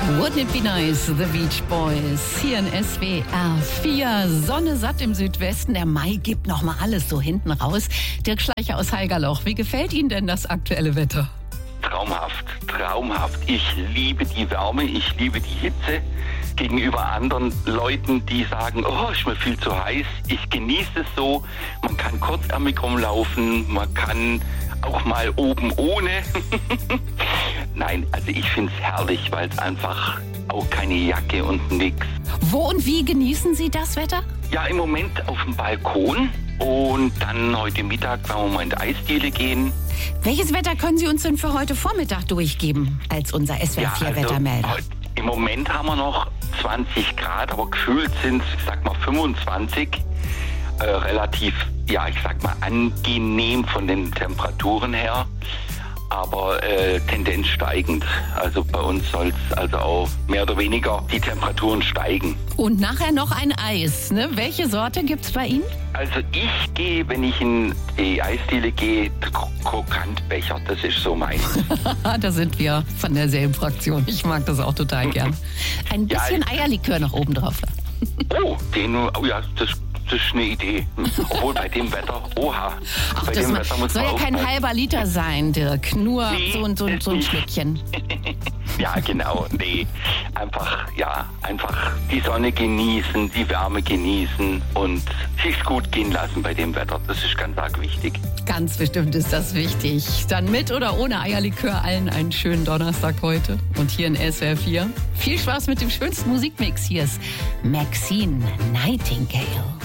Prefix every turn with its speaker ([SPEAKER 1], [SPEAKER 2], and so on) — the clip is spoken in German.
[SPEAKER 1] Wouldn't it be nice, The Beach Boys, hier in SWR 4, Sonne satt im Südwesten, der Mai gibt nochmal alles so hinten raus. Dirk Schleicher aus Haigerloch, wie gefällt Ihnen denn das aktuelle Wetter?
[SPEAKER 2] Traumhaft, traumhaft. Ich liebe die Wärme, ich liebe die Hitze. Gegenüber anderen Leuten, die sagen, oh, ist mir viel zu heiß. Ich genieße es so. Man kann kurzärmig rumlaufen, man kann auch mal oben ohne. Nein, also ich finde es herrlich, weil es einfach auch keine Jacke und nix.
[SPEAKER 1] Wo und wie genießen Sie das Wetter?
[SPEAKER 2] Ja, im Moment auf dem Balkon und dann heute Mittag werden wir mal in die Eisdiele gehen.
[SPEAKER 1] Welches Wetter können Sie uns denn für heute Vormittag durchgeben als unser SWR 4 Wettermelder?
[SPEAKER 2] Im Moment haben wir noch 20 Grad, aber gefühlt sind es, ich sag mal, 25. Relativ, ja, ich sag mal, angenehm von den Temperaturen her, aber Tendenz steigend. Also bei uns soll es also auch mehr oder weniger die Temperaturen steigen.
[SPEAKER 1] Und nachher noch ein Eis, ne? Welche Sorte gibt's bei Ihnen?
[SPEAKER 2] Also ich gehe, wenn ich in die Eisdiele gehe, Krokantbecher, das ist so meins.
[SPEAKER 1] Da sind wir von derselben Fraktion. Ich mag das auch total gern. Ein bisschen Eierlikör noch oben drauf.
[SPEAKER 2] Oh, ja, das ist eine Idee. Obwohl bei dem Wetter, oha.
[SPEAKER 1] Ach,
[SPEAKER 2] bei
[SPEAKER 1] das
[SPEAKER 2] dem Wetter muss
[SPEAKER 1] soll
[SPEAKER 2] man
[SPEAKER 1] ja kein halber Liter sein, Dirk. Nur
[SPEAKER 2] Nee,
[SPEAKER 1] so ein Schlückchen.
[SPEAKER 2] Ja, genau. Nee, einfach die Sonne genießen, die Wärme genießen und sich's gut gehen lassen bei dem Wetter. Das ist ganz arg wichtig.
[SPEAKER 1] Ganz bestimmt ist das wichtig. Dann mit oder ohne Eierlikör allen einen schönen Donnerstag heute. Und hier in SWR 4. Viel Spaß mit dem schönsten Musikmix. Hier ist Maxine Nightingale.